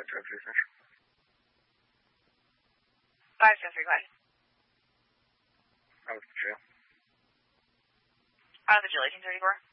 573, go ahead. Out of the jail. Out of the jail, 1834.